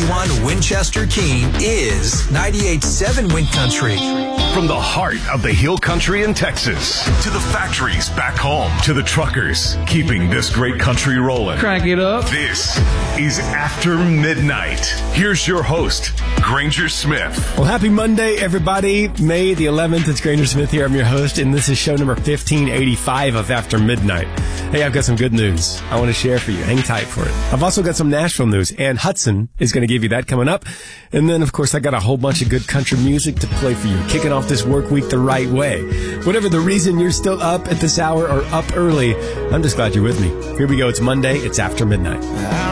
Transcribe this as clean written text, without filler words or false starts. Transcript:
98.1 Winchester Keene is 98.7 Wind Country. From the heart of the Hill Country in Texas to the factories back home to the truckers keeping this great country rolling. Crank it up. This is After Midnight. Here's your host, Granger Smith. Well, happy Monday, everybody. May the 11th. It's Granger Smith here. I'm your host, and this is show number 1585 of After Midnight. Hey, I've got some good news I want to share for you. Hang tight for it. I've also got some Nashville news, and Hudson is going to give you that coming up. And then, of course, I got a whole bunch of good country music to play for you, kicking off this work week the right way. Whatever the reason you're still up at this hour or up early, I'm just glad you're with me. Here we go. It's Monday. It's After Midnight.